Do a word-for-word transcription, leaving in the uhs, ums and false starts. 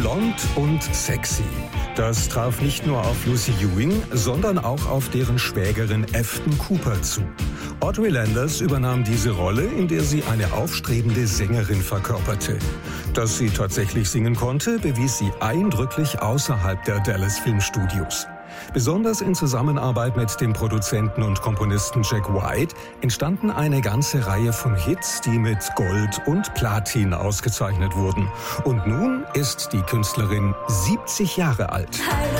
Blond und sexy. Das traf nicht nur auf Lucy Ewing, sondern auch auf deren Schwägerin Afton Cooper zu. Audrey Landers übernahm diese Rolle, in der sie eine aufstrebende Sängerin verkörperte. Dass sie tatsächlich singen konnte, bewies sie eindrücklich außerhalb der Dallas Filmstudios. Besonders in Zusammenarbeit mit dem Produzenten und Komponisten Jack White entstanden eine ganze Reihe von Hits, die mit Gold und Platin ausgezeichnet wurden. Und nun ist die Künstlerin siebzig Jahre alt.